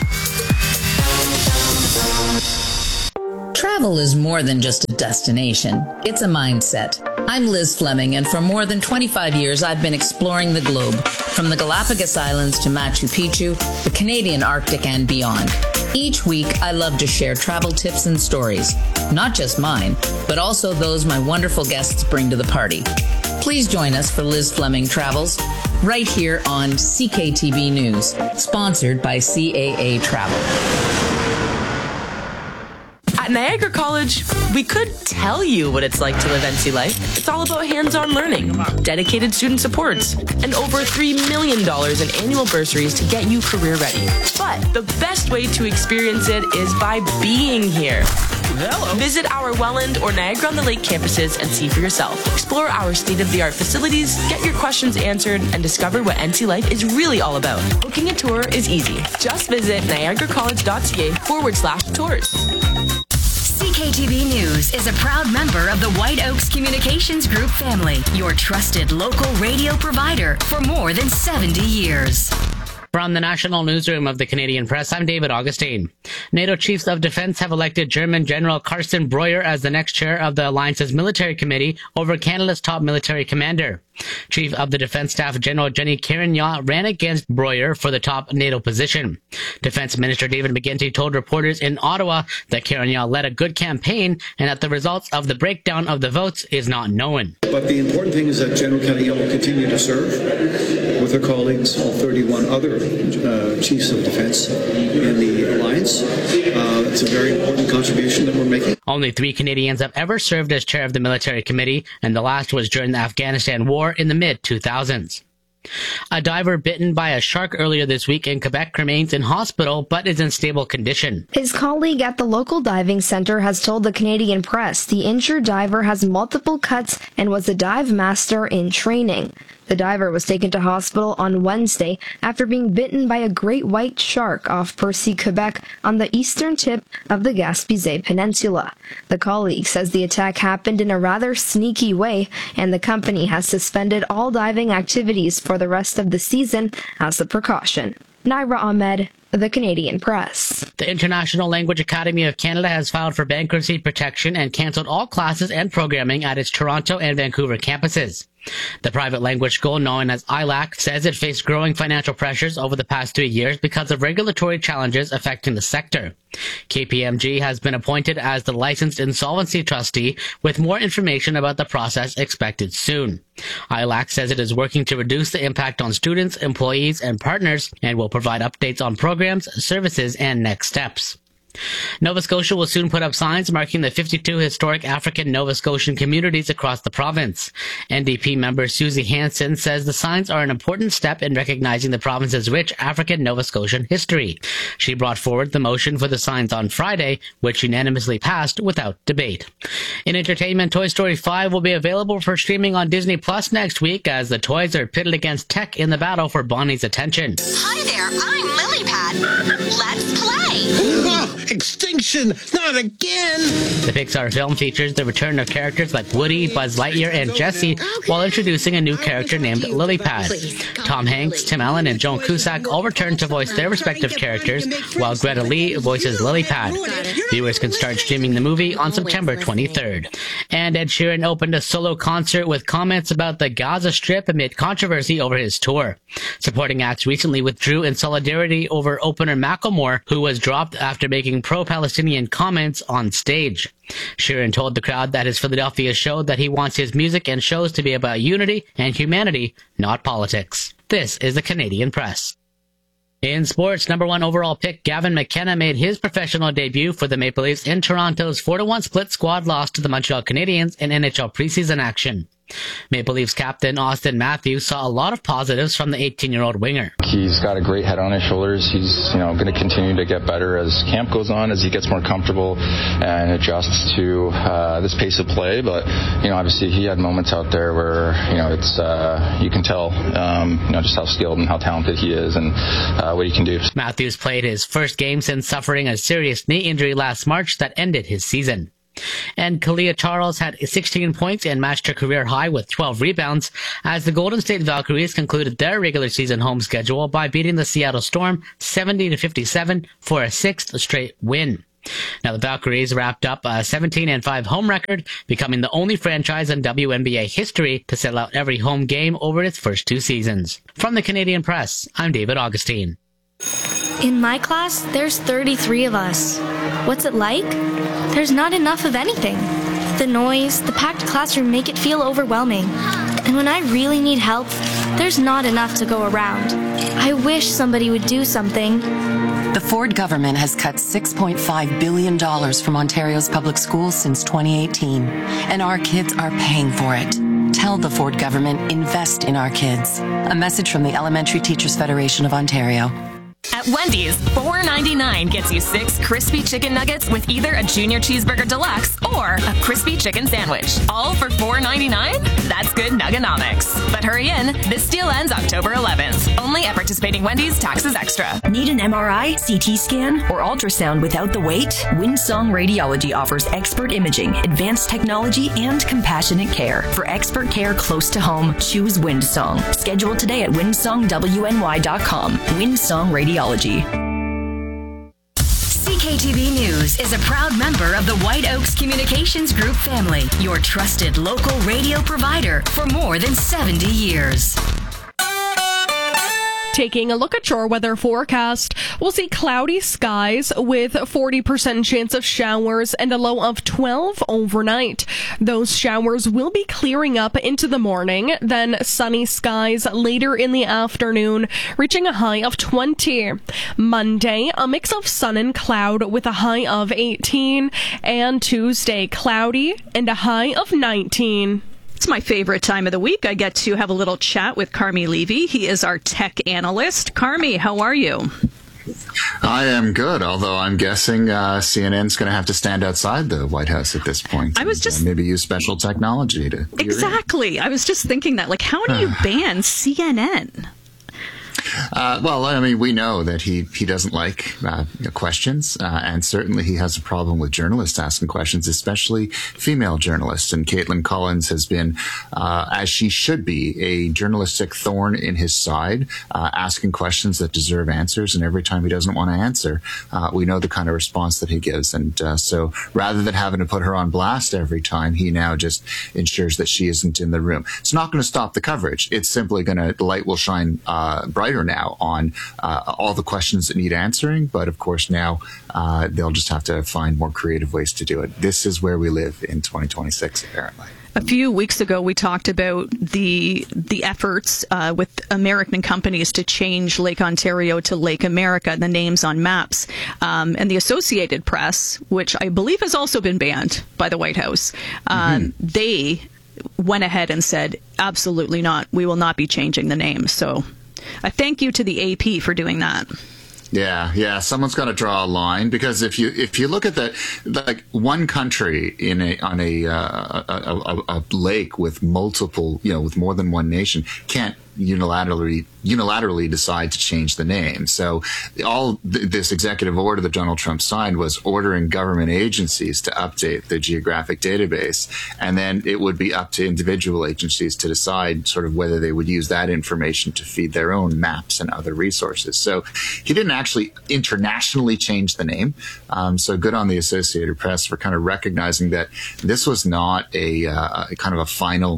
[SPEAKER 13] Travel is more than just a destination. It's a mindset. I'm Liz Fleming, and for more than 25 years, I've been exploring the globe, from the Galapagos Islands to Machu Picchu, the Canadian Arctic, and beyond. Each week, I love to share travel tips and stories, not just mine, but also those my wonderful guests bring to the party. Please join us for Liz Fleming Travels, right here on CKTB News, sponsored by CAA Travel.
[SPEAKER 5] At Niagara College, we could tell you what it's like to live NC life. It's all about hands-on learning, dedicated student supports, and over $3 million in annual bursaries to get you career ready. But the best way to experience it is by being here. Hello. Visit our Welland or Niagara-on-the-Lake campuses and see for yourself. Explore our state-of-the-art facilities, get your questions answered, and discover what NC life is really all about. Booking a tour is easy. Just visit niagaracollege.ca/tours.
[SPEAKER 6] CKTB News is a proud member of the White Oaks Communications Group family, your trusted local radio provider for more than 70 years.
[SPEAKER 8] From the National Newsroom of the Canadian Press, I'm David Augustine. NATO Chiefs of Defense have elected German General Carsten Breuer as the next chair of the Alliance's Military Committee over Canada's top military commander. Chief of the Defense Staff General Jenny Carignan ran against Breuer for the top NATO position. Defense Minister David McGuinty told reporters in Ottawa that Carignan led a good campaign and that the results of the breakdown of the votes is not known.
[SPEAKER 9] But the important thing is that General Carignan will continue to serve with her colleagues, all 31 other chiefs of defense in the alliance. It's a very important contribution that we're making.
[SPEAKER 8] Only 3 Canadians have ever served as chair of the military committee, and the last was during the Afghanistan war in the mid-2000s. A diver bitten by a shark earlier this week in Quebec remains in hospital but is in stable condition.
[SPEAKER 3] His colleague at the local diving center has told the Canadian Press the injured diver has multiple cuts and was a dive master in training. The diver was taken to hospital on Wednesday after being bitten by a great white shark off Percy, Quebec, on the eastern tip of the Gaspésie Peninsula. The colleague says the attack happened in a rather sneaky way, and the company has suspended all diving activities for the rest of the season as a precaution. Naira Ahmed, The Canadian Press.
[SPEAKER 8] The International Language Academy of Canada has filed for bankruptcy protection and cancelled all classes and programming at its Toronto and Vancouver campuses. The private language school, known as ILAC, says it faced growing financial pressures over the past 3 years because of regulatory challenges affecting the sector. KPMG has been appointed as the licensed insolvency trustee, with more information about the process expected soon. ILAC says it is working to reduce the impact on students, employees, and partners, and will provide updates on programs, services, and next steps. Nova Scotia will soon put up signs marking the 52 historic African Nova Scotian communities across the province. NDP member Susie Hansen says the signs are an important step in recognizing the province's rich African Nova Scotian history. She brought forward the motion for the signs on Friday, which unanimously passed without debate. In entertainment, Toy Story 5 will be available for streaming on Disney Plus next week as the toys are pitted against tech in the battle for Bonnie's attention.
[SPEAKER 4] Hi there, I'm Lilypad. Let's play!
[SPEAKER 7] Oh, extinction! Not again!
[SPEAKER 8] The Pixar film features the return of characters like Woody, Buzz Lightyear, and Jessie, while introducing a new character named Lilypad. Tom Hanks, Tim Allen, and Joan Cusack all return to voice their respective characters, while Greta Lee voices Lilypad. Viewers can start streaming the movie on September 23rd. And Ed Sheeran opened a solo concert with comments about the Gaza Strip amid controversy over his tour. Supporting acts recently withdrew in solidarity over opener Macklemore, who was dropped after making pro-Palestinian comments on stage. Sheeran told the crowd that his Philadelphia showed that he wants his music and shows to be about unity and humanity, not politics. This is the Canadian Press. In sports, number 1 overall pick Gavin McKenna made his professional debut for the Maple Leafs in Toronto's 4-1 split squad loss to the Montreal Canadiens in NHL preseason action. Maple Leafs captain Austin Matthews saw a lot of positives from the 18-year-old winger.
[SPEAKER 10] He's got a great head on his shoulders. He's, going to continue to get better as camp goes on, as he gets more comfortable and adjusts to this pace of play. But, obviously he had moments out there where, it's you can tell, just how skilled and how talented he is and what he can do.
[SPEAKER 8] Matthews played his first game since suffering a serious knee injury last March that ended his season. And Kalia Charles had 16 points and matched her career high with 12 rebounds as the Golden State Valkyries concluded their regular season home schedule by beating the Seattle Storm 70-57 for a 6th straight win. Now the Valkyries wrapped up a 17-5 home record, becoming the only franchise in WNBA history to sell out every home game over its first 2 seasons. From the Canadian Press, I'm David Augustine.
[SPEAKER 24] In my class, there's 33 of us. What's it like? There's not enough of anything. The noise, the packed classroom make it feel overwhelming. And when I really need help, there's not enough to go around. I wish somebody would do something.
[SPEAKER 25] The Ford government has cut $6.5 billion from Ontario's public schools since 2018, and our kids are paying for it. Tell the Ford government, invest in our kids. A message from the Elementary Teachers Federation of Ontario.
[SPEAKER 26] At Wendy's, $4.99 gets you 6 crispy chicken nuggets with either a Junior Cheeseburger Deluxe or a crispy chicken sandwich. All for $4.99? That's good nuggonomics. But hurry in, this deal ends October 11th. Only at participating Wendy's, taxes extra.
[SPEAKER 14] Need an MRI, CT scan, or ultrasound without the wait? Windsong Radiology offers expert imaging, advanced technology, and compassionate care. For expert care close to home, choose Windsong. Schedule today at windsongwny.com. Windsong Radiology.
[SPEAKER 6] CKTV News is a proud member of the White Oaks Communications Group family, your trusted local radio provider for more than 70 years.
[SPEAKER 27] Taking a look at your weather forecast, we'll see cloudy skies with 40% chance of showers and a low of 12 overnight. Those showers will be clearing up into the morning, then sunny skies later in the afternoon, reaching a high of 20. Monday, a mix of sun and cloud with a high of 18, and Tuesday, cloudy and a high of 19.
[SPEAKER 28] It's my favorite time of the week. I get to have a little chat with Carmi Levy. He is our tech analyst. Carmi, how are you?
[SPEAKER 29] I am good, although I'm guessing CNN's going to have to stand outside the White House at this point.
[SPEAKER 28] I was just
[SPEAKER 29] maybe use special technology to
[SPEAKER 28] exactly. I was just thinking that, how do you ban CNN?
[SPEAKER 29] Well, I mean, we know that he doesn't like questions, and certainly he has a problem with journalists asking questions, especially female journalists. And Caitlin Collins has been, as she should be, a journalistic thorn in his side, asking questions that deserve answers. And every time he doesn't want to answer, we know the kind of response that he gives. And so rather than having to put her on blast every time, he now just ensures that she isn't in the room. It's not going to stop the coverage. It's simply the light will shine brighter now on all the questions that need answering, but of course now they'll just have to find more creative ways to do it. This is where we live in 2026, apparently.
[SPEAKER 28] A few weeks ago, we talked about the efforts with American companies to change Lake Ontario to Lake America, the names on maps. And the Associated Press, which I believe has also been banned by the White House, they went ahead and said, absolutely not. We will not be changing the names. So a thank you to the AP for doing that.
[SPEAKER 29] Yeah. Someone's got to draw a line, because if you look at that, one country on a lake with multiple, with more than one nation can't unilaterally decide to change the name. So this executive order that Donald Trump signed was ordering government agencies to update the geographic database, and then it would be up to individual agencies to decide sort of whether they would use that information to feed their own maps and other resources. So he didn't actually internationally change the name. So good on the Associated Press for kind of recognizing that this was not a kind of a final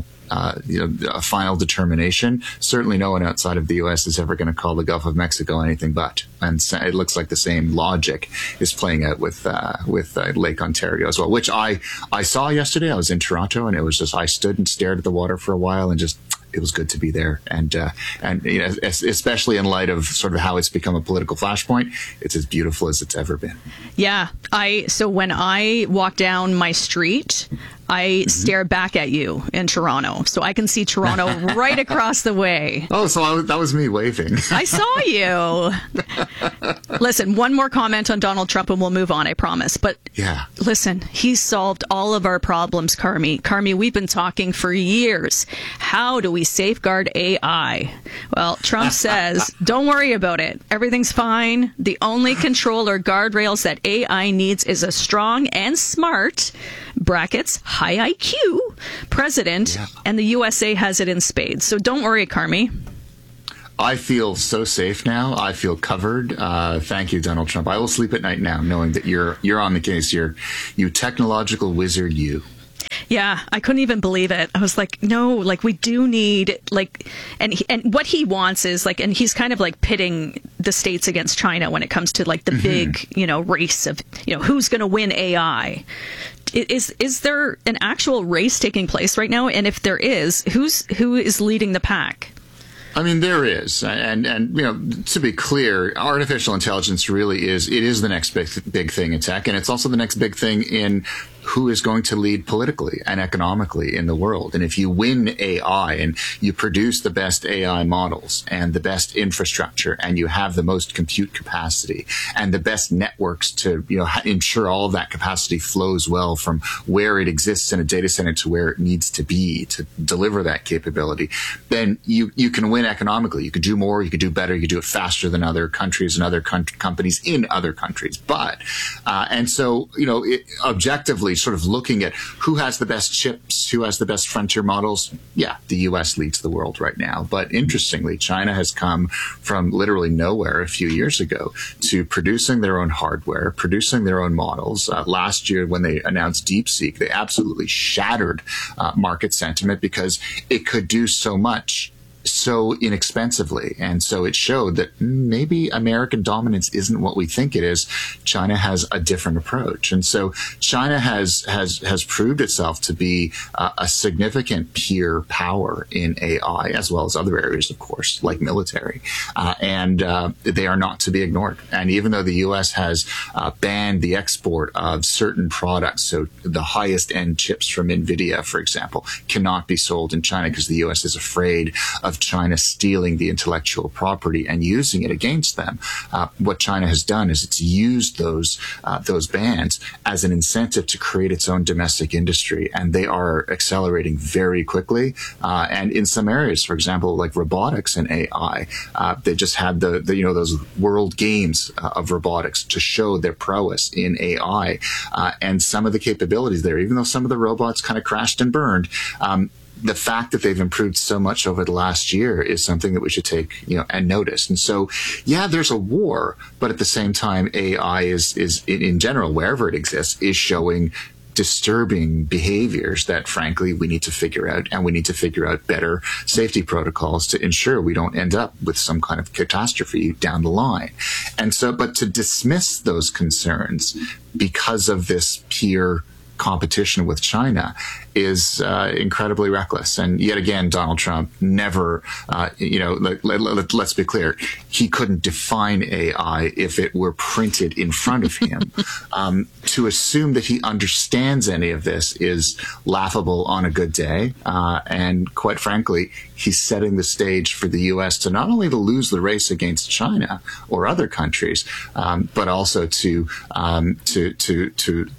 [SPEAKER 29] a final determination. Certainly no one outside of the U.S. is ever going to call the Gulf of Mexico anything but. And it looks like the same logic is playing out with Lake Ontario as well, which I saw yesterday. I was in Toronto, and it was just, I stood and stared at the water for a while, and just, it was good to be there. And you know, especially in light of sort of how it's become a political flashpoint, it's as beautiful as it's ever been.
[SPEAKER 28] Yeah. So when I walk down my street, I stare back at you in Toronto, so I can see Toronto right across the way.
[SPEAKER 29] Oh, so that was me waving.
[SPEAKER 28] I saw you. Listen, one more comment on Donald Trump and we'll move on, I promise. But
[SPEAKER 29] yeah,
[SPEAKER 28] listen, he's solved all of our problems, Carmi. Carmi, we've been talking for years. How do we safeguard AI? Well, Trump says, don't worry about it. Everything's fine. The only control or guardrails that AI needs is a strong and smart, brackets, high IQ president, and the USA has it in spades. So don't worry, Carmi.
[SPEAKER 29] I feel so safe now. I feel covered. Thank you, Donald Trump. I will sleep at night now knowing that you're on the case. You technological wizard, you.
[SPEAKER 28] Yeah, I couldn't even believe it. I was like, no, like we do need and what he wants is and he's kind of like pitting the states against China when it comes to like the big, race of, who's going to win AI. Is there an actual race taking place right now? And if there is, who is leading the pack?
[SPEAKER 29] I mean, there is. And to be clear, artificial intelligence really is the next big thing in tech. And it's also the next big thing in who is going to lead politically and economically in the world. And if you win AI and you produce the best AI models and the best infrastructure and you have the most compute capacity and the best networks to, ensure all of that capacity flows well from where it exists in a data center to where it needs to be to deliver that capability, then you can win economically. You could do more, you could do better, you could do it faster than other countries and other companies in other countries. But, and so, objectively, sort of looking at who has the best chips, who has the best frontier models. Yeah, the U.S. leads the world right now. But interestingly, China has come from literally nowhere a few years ago to producing their own hardware, producing their own models. Last year, when they announced DeepSeek, they absolutely shattered market sentiment because it could do so much so inexpensively. And so it showed that maybe American dominance isn't what we think it is. China has a different approach. And so China has proved itself to be a significant peer power in AI, as well as other areas, of course, like military. And they are not to be ignored. And even though the U.S. has banned the export of certain products, so the highest end chips from NVIDIA, for example, cannot be sold in China because the U.S. is afraid of China stealing the intellectual property and using it against them. What China has done is it's used those bans as an incentive to create its own domestic industry, and they are accelerating very quickly. And in some areas, for example, like robotics and AI, they just had those world games of robotics to show their prowess in AI, and some of the capabilities there, even though some of the robots kind of crashed and burned. The fact that they've improved so much over the last year is something that we should take, and notice. And so, yeah, there's a war, but at the same time, AI is in general, wherever it exists, is showing disturbing behaviors that, frankly, we need to figure out, and we need to figure out better safety protocols to ensure we don't end up with some kind of catastrophe down the line. And so, but to dismiss those concerns because of this peer competition with China is incredibly reckless. And yet again, Donald Trump never, let's be clear, he couldn't define AI if it were printed in front of him. To assume that he understands any of this is laughable on a good day. And quite frankly, he's setting the stage for the U.S. to not only to lose the race against China or other countries, but also to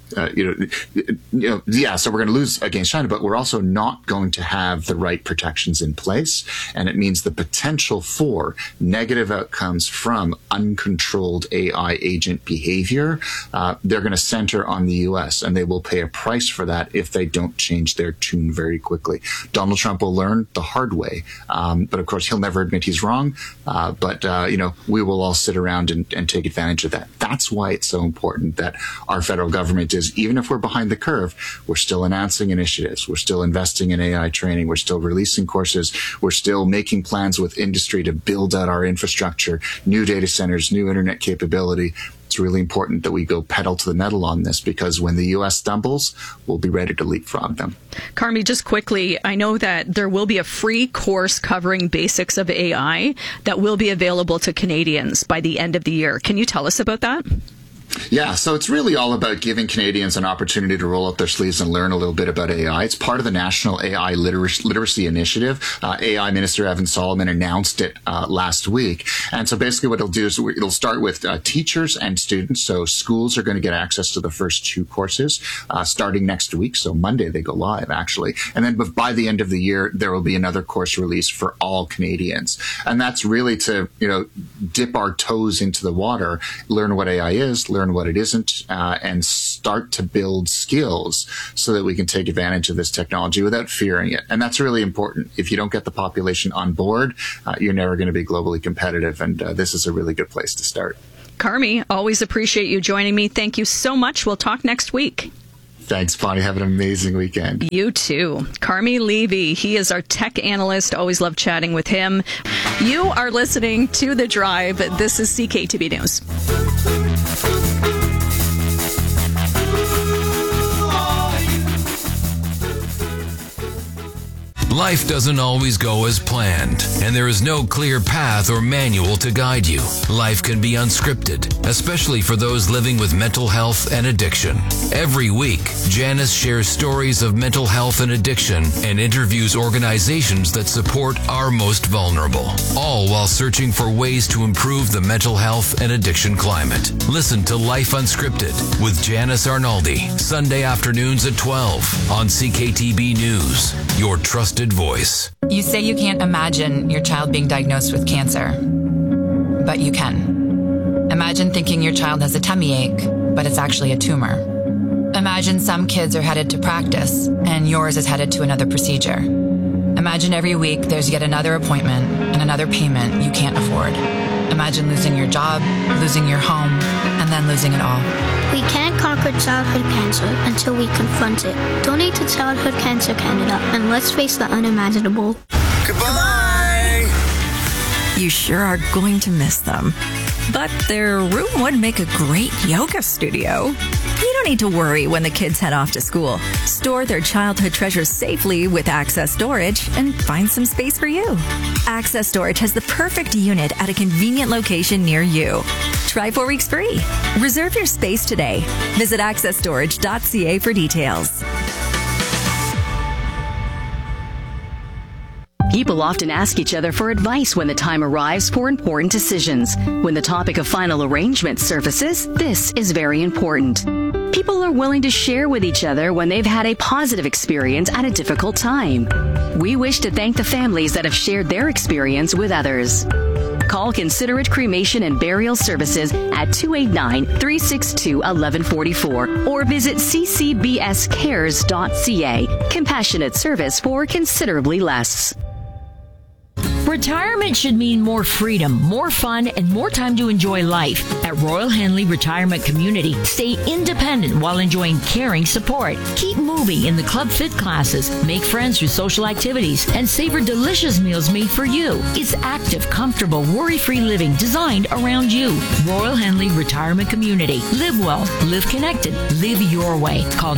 [SPEAKER 29] so we're going to lose against China, but we're also not going to have the right protections in place. And it means the potential for negative outcomes from uncontrolled AI agent behavior, they're going to center on the U.S., and they will pay a price for that if they don't change their tune very quickly. Donald Trump will learn the hard way. But of course, he'll never admit he's wrong. But we will all sit around and take advantage of that. That's why it's so important that our federal government is, even if we're behind the curve, we're still announcing initiatives. We're still investing in AI training. We're still releasing courses. We're still making plans with industry to build out our infrastructure, new data centers, new internet capability. It's really important that we go pedal to the metal on this, because when the U.S. stumbles, we'll be ready to leapfrog them.
[SPEAKER 28] Carmi, just quickly, I know that there will be a free course covering basics of AI that will be available to Canadians by the end of the year. Can you tell us about that?
[SPEAKER 29] Yeah, so it's really all about giving Canadians an opportunity to roll up their sleeves and learn a little bit about AI. It's part of the National AI Literacy Initiative. AI Minister Evan Solomon announced it last week. And so basically what it'll do is it'll start with teachers and students. So schools are going to get access to the first 2 courses starting next week. So Monday they go live, actually. And then by the end of the year, there will be another course release for all Canadians. And that's really to, dip our toes into the water, learn what AI is, learn what it isn't, and start to build skills so that we can take advantage of this technology without fearing it. And that's really important. If you don't get the population on board, you're never going to be globally competitive. And this is a really good place to start.
[SPEAKER 28] Carmi, always appreciate you joining me. Thank you so much. We'll talk next week.
[SPEAKER 29] Thanks, Bonnie. Have an amazing weekend.
[SPEAKER 28] You too. Carmi Levy, he is our tech analyst. Always love chatting with him. You are listening to The Drive. This is CKTB News.
[SPEAKER 4] Life doesn't always go as planned, and there is no clear path or manual to guide you. Life can be unscripted, especially for those living with mental health and addiction. Every week, Janice shares stories of mental health and addiction and interviews organizations that support our most vulnerable, all while searching for ways to improve the mental health and addiction climate. Listen to Life Unscripted with Janice Arnaldi, Sunday afternoons at 12 on CKTB News, your trusted voice.
[SPEAKER 11] You say you can't imagine your child being diagnosed with cancer, but you can. Imagine thinking your child has a tummy ache, but it's actually a tumor. Imagine some kids are headed to practice, and yours is headed to another procedure. Imagine every week there's yet another appointment and another payment you can't afford. Imagine losing your job, losing your home, and then losing it all.
[SPEAKER 12] We can't conquer childhood cancer until we confront it. Donate to Childhood Cancer Canada, and let's face the unimaginable.
[SPEAKER 16] Goodbye! You sure are going to miss them. But their room would make a great yoga studio. You don't need to worry when the kids head off to school. Store their childhood treasures safely with Access Storage and find some space for you. Access Storage has the perfect unit at a convenient location near you. Try 4 weeks free. Reserve your space today. Visit accessstorage.ca for details.
[SPEAKER 17] People often ask each other for advice when the time arrives for important decisions. When the topic of final arrangement surfaces, this is very important. People are willing to share with each other when they've had a positive experience at a difficult time. We wish to thank the families that have shared their experience with others. Call Considerate Cremation and Burial Services at 289-362-1144 or visit ccbscares.ca. Compassionate service for considerably less.
[SPEAKER 14] Retirement should mean more freedom, more fun, and more time to enjoy life. At Royal Henley Retirement Community, stay independent while enjoying caring support. Keep moving in the Club Fit classes, make friends through social activities, and savor delicious meals made for you. It's active, comfortable, worry-free living designed around you. Royal Henley Retirement Community. Live well, live connected, live your way. Call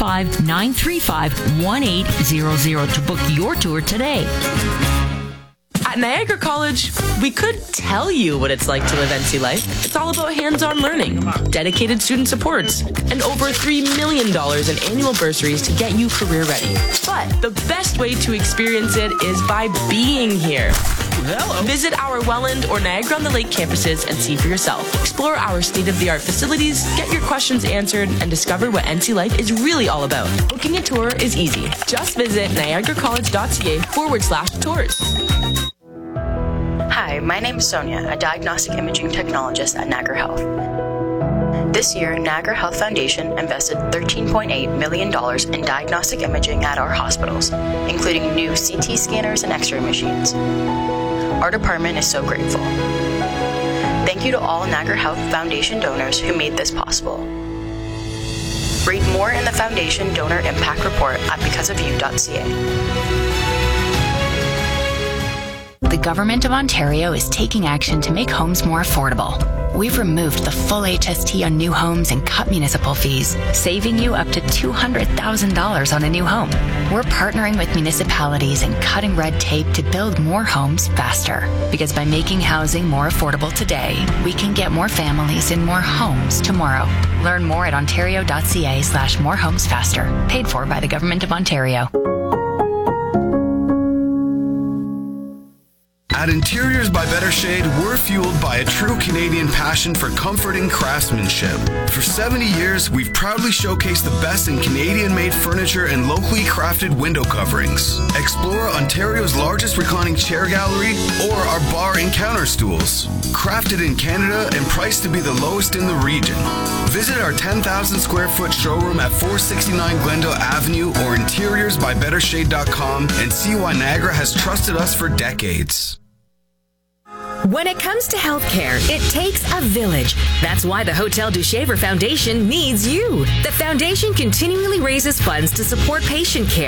[SPEAKER 14] 905-935-1800 to book your tour today.
[SPEAKER 5] At Niagara College, we could tell you what it's like to live NC life. It's all about hands-on learning, dedicated student supports, and over $3 million in annual bursaries to get you career ready. But the best way to experience it is by being here. hello. Visit our Welland or Niagara-on-the-Lake campuses and see for yourself. Explore our state-of-the-art facilities, get your questions answered, and discover what NC Life is really all about. Booking a tour is easy. Just visit niagaracollege.ca/tours.
[SPEAKER 1] Hi, my name is Sonia, a diagnostic imaging technologist at Niagara Health. This year, Niagara Health Foundation invested $13.8 million in diagnostic imaging at our hospitals, including new CT scanners and X-ray machines. Our department is so grateful. Thank you to all Niagara Health Foundation donors who made this possible. Read more in the Foundation Donor Impact Report at becauseofyou.ca.
[SPEAKER 2] The Government of Ontario is taking action to make homes more affordable. We've removed the full HST on new homes and cut municipal fees, saving you up to $200,000 on a new home. We're partnering with municipalities and cutting red tape to build more homes faster. Because by making housing more affordable today, we can get more families in more homes tomorrow. Learn more at ontario.ca/morehomesfaster. Paid for by the Government of Ontario.
[SPEAKER 15] At Interiors by Better Shade, we're fueled by a true Canadian passion for comforting craftsmanship. For 70 years, we've proudly showcased the best in Canadian-made furniture and locally crafted window coverings. Explore Ontario's largest reclining chair gallery or our bar and counter stools. Crafted in Canada and priced to be the lowest in the region. Visit our 10,000 square foot showroom at 469 Glendale Avenue or interiorsbybettershade.com and see why Niagara has trusted us for decades.
[SPEAKER 6] When it comes to healthcare, it takes a village. That's why the Hotel Duchesne Foundation needs you. The foundation continually raises funds to support patient care,